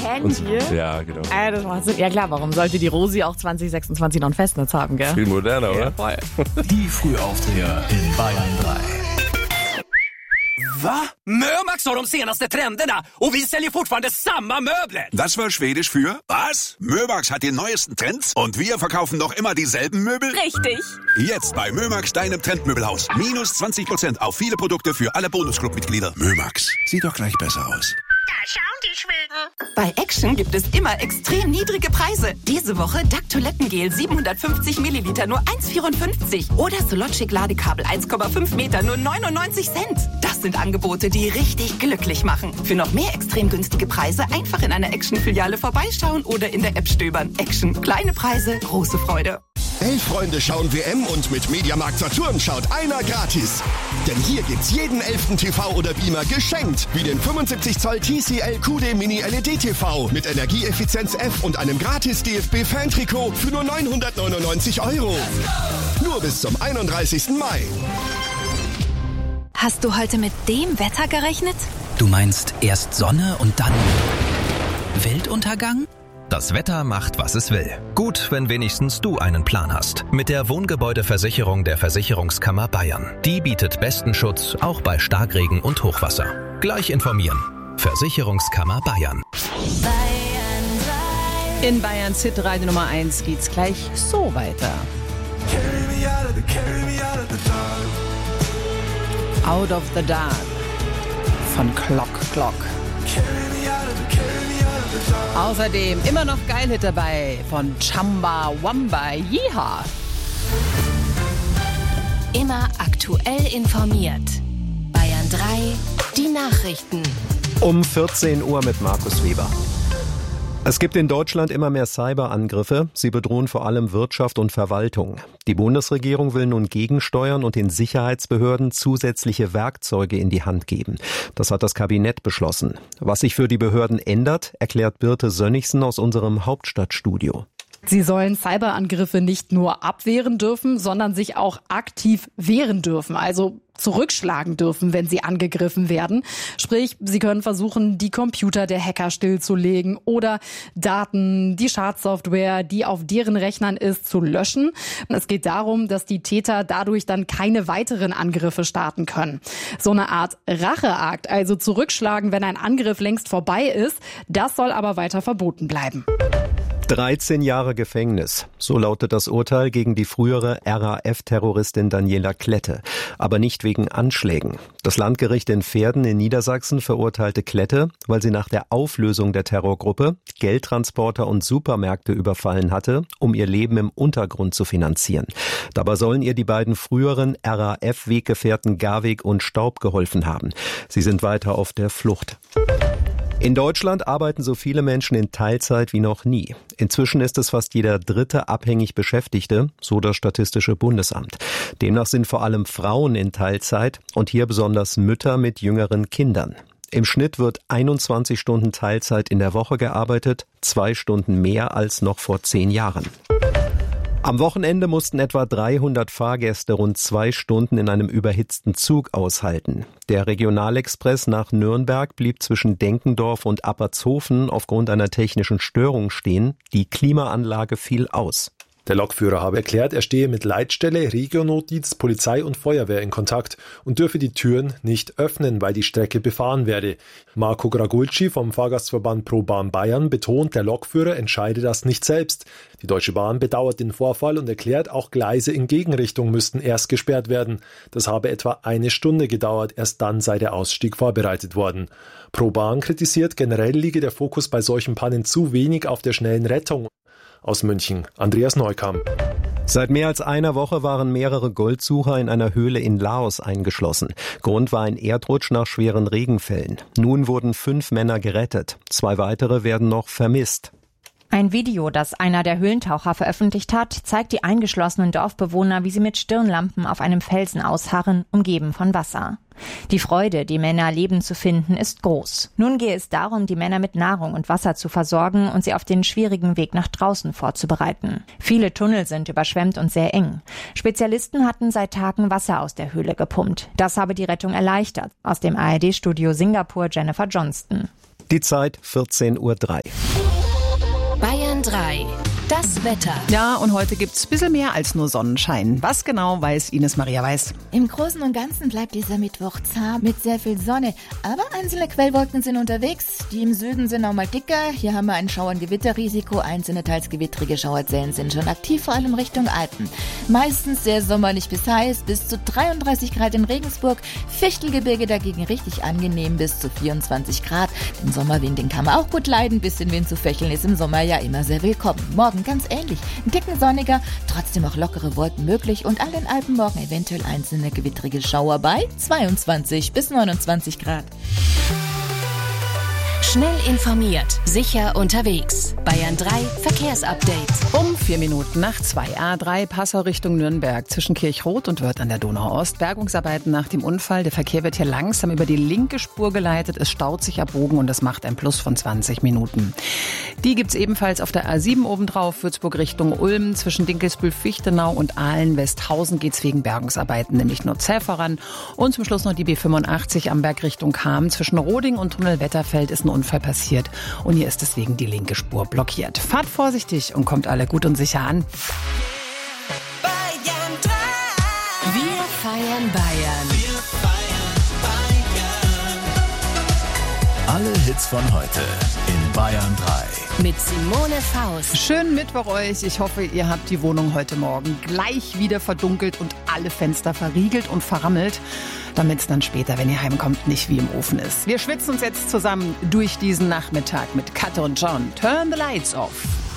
Handy? Ja, genau. Das macht Sinn. Ja klar, warum sollte die Rosi auch 2026 noch ein Festnetz haben, gell? Viel moderner, oder? Ja, voll. Die Frühaufsteher in Bayern 3. Va? Mömax har de senaste trenderna och vi säljer fortfarande samma möbler. Das war Schwedisch für was? Mömax hat die neuesten Trends und wir verkaufen noch immer dieselben Möbel? Richtig. Jetzt bei Mömax, deinem Trendmöbelhaus. Minus 20% auf viele Produkte für alle Bonusclub-Mitglieder. Mömax, sieht doch gleich besser aus. Da schauen die Schweden. Bei Action gibt es immer extrem niedrige Preise. Diese Woche Duck Toilettengel 750 Milliliter nur 1,54. Oder Sologic Ladekabel 1,5 Meter nur 99 Cent. Das sind Angebote, die richtig glücklich machen. Für noch mehr extrem günstige Preise einfach in einer Action-Filiale vorbeischauen oder in der App stöbern. Action. Kleine Preise, große Freude. 11 Freunde schauen WM und mit Mediamarkt Saturn schaut einer gratis. Denn hier gibt's jeden 11. TV oder Beamer geschenkt. Wie den 75 Zoll TCL QD Mini LED TV mit Energieeffizienz F und einem gratis DFB-Fan-Trikot für nur 999 €. Nur bis zum 31. Mai. Hast du heute mit dem Wetter gerechnet? Du meinst erst Sonne und dann Weltuntergang? Das Wetter macht, was es will. Gut, wenn wenigstens du einen Plan hast. Mit der Wohngebäudeversicherung der Versicherungskammer Bayern. Die bietet besten Schutz, auch bei Starkregen und Hochwasser. Gleich informieren. Versicherungskammer Bayern. In Bayerns Hitradio Nummer 1 geht's gleich so weiter. Out of the Dark von Clock. Außerdem immer noch Geil-Hit dabei von Chamba Wamba Yeehaw. Immer aktuell informiert. Bayern 3, die Nachrichten. Um 14 Uhr mit Markus Weber. Es gibt in Deutschland immer mehr Cyberangriffe. Sie bedrohen vor allem Wirtschaft und Verwaltung. Die Bundesregierung will nun gegensteuern und den Sicherheitsbehörden zusätzliche Werkzeuge in die Hand geben. Das hat das Kabinett beschlossen. Was sich für die Behörden ändert, erklärt Birte Sönnigsen aus unserem Hauptstadtstudio. Sie sollen Cyberangriffe nicht nur abwehren dürfen, sondern sich auch aktiv wehren dürfen, also zurückschlagen dürfen, wenn sie angegriffen werden. Sprich, sie können versuchen, die Computer der Hacker stillzulegen oder Daten, die Schadsoftware, die auf deren Rechnern ist, zu löschen. Es geht darum, dass die Täter dadurch dann keine weiteren Angriffe starten können. So eine Art Racheakt, also zurückschlagen, wenn ein Angriff längst vorbei ist, das soll aber weiter verboten bleiben. 13 Jahre Gefängnis. So lautet das Urteil gegen die frühere RAF-Terroristin Daniela Klette. Aber nicht wegen Anschlägen. Das Landgericht in Verden in Niedersachsen verurteilte Klette, weil sie nach der Auflösung der Terrorgruppe Geldtransporter und Supermärkte überfallen hatte, um ihr Leben im Untergrund zu finanzieren. Dabei sollen ihr die beiden früheren RAF-Weggefährten Garweg und Staub geholfen haben. Sie sind weiter auf der Flucht. In Deutschland arbeiten so viele Menschen in Teilzeit wie noch nie. Inzwischen ist es fast jeder dritte abhängig Beschäftigte, so das Statistische Bundesamt. Demnach sind vor allem Frauen in Teilzeit und hier besonders Mütter mit jüngeren Kindern. Im Schnitt wird 21 Stunden Teilzeit in der Woche gearbeitet, 2 Stunden mehr als noch vor 10 Jahren. Am Wochenende mussten etwa 300 Fahrgäste rund 2 Stunden in einem überhitzten Zug aushalten. Der Regionalexpress nach Nürnberg blieb zwischen Denkendorf und Appertshofen aufgrund einer technischen Störung stehen. Die Klimaanlage fiel aus. Der Lokführer habe erklärt, er stehe mit Leitstelle, Regionalnotiz, Polizei und Feuerwehr in Kontakt und dürfe die Türen nicht öffnen, weil die Strecke befahren werde. Marco Gragulci vom Fahrgastverband ProBahn Bayern betont, der Lokführer entscheide das nicht selbst. Die Deutsche Bahn bedauert den Vorfall und erklärt, auch Gleise in Gegenrichtung müssten erst gesperrt werden. Das habe etwa 1 Stunde gedauert, erst dann sei der Ausstieg vorbereitet worden. ProBahn kritisiert, generell liege der Fokus bei solchen Pannen zu wenig auf der schnellen Rettung. Aus München, Andreas Neukamp. Seit mehr als einer Woche waren mehrere Goldsucher in einer Höhle in Laos eingeschlossen. Grund war ein Erdrutsch nach schweren Regenfällen. Nun wurden 5 Männer gerettet. 2 weitere werden noch vermisst. Ein Video, das einer der Höhlentaucher veröffentlicht hat, zeigt die eingeschlossenen Dorfbewohner, wie sie mit Stirnlampen auf einem Felsen ausharren, umgeben von Wasser. Die Freude, die Männer lebend zu finden, ist groß. Nun gehe es darum, die Männer mit Nahrung und Wasser zu versorgen und sie auf den schwierigen Weg nach draußen vorzubereiten. Viele Tunnel sind überschwemmt und sehr eng. Spezialisten hatten seit Tagen Wasser aus der Höhle gepumpt. Das habe die Rettung erleichtert. Aus dem ARD-Studio Singapur Jennifer Johnston. Die Zeit 14:03 Uhr. Bayern 3. Das Wetter. Ja, und heute gibt's ein bisschen mehr als nur Sonnenschein. Was genau, weiß Ines Maria Weiß. Im Großen und Ganzen bleibt dieser Mittwoch zahm mit sehr viel Sonne. Aber einzelne Quellwolken sind unterwegs. Die im Süden sind auch mal dicker. Hier haben wir ein Schauer- und Gewitterrisiko. Einzelne teils gewittrige Schauerzellen sind schon aktiv, vor allem Richtung Alpen. Meistens sehr sommerlich bis heiß, bis zu 33 Grad in Regensburg. Fichtelgebirge dagegen richtig angenehm, bis zu 24 Grad. Den Sommerwind, den kann man auch gut leiden. Bisschen Wind zu fächeln ist im Sommer ja immer sehr willkommen. Morgen ganz ähnlich. Ein Ticken sonniger, trotzdem auch lockere Wolken möglich und an den Alpen morgen eventuell einzelne gewittrige Schauer bei 22 bis 29 Grad. Schnell informiert, sicher unterwegs. Bayern 3 Verkehrsupdate. Um 4:02 A3 Passau Richtung Nürnberg zwischen Kirchroth und Wörth an der Donau-Ost. Bergungsarbeiten nach dem Unfall. Der Verkehr wird hier langsam über die linke Spur geleitet. Es staut sich ab Bogen und das macht ein Plus von 20 Minuten. Die gibt's ebenfalls auf der A7 obendrauf. Würzburg Richtung Ulm. Zwischen Dinkelsbühl-Fichtenau und Aalen-Westhausen geht's wegen Bergungsarbeiten nämlich nur zäh voran. Und zum Schluss noch die B85 am Berg Richtung Cham. Zwischen Roding und Tunnel-Wetterfeld ist ein Unfall passiert. Und hier ist deswegen die linke Spur blockiert. Fahrt vorsichtig und kommt alle gut und sicher an. Wir feiern Bayern. Alle Hits von heute in Bayern 3. Mit Simone Faust. Schönen Mittwoch euch. Ich hoffe, ihr habt die Wohnung heute Morgen gleich wieder verdunkelt und alle Fenster verriegelt und verrammelt, damit es dann später, wenn ihr heimkommt, nicht wie im Ofen ist. Wir schwitzen uns jetzt zusammen durch diesen Nachmittag mit Katja und John. Turn the lights off.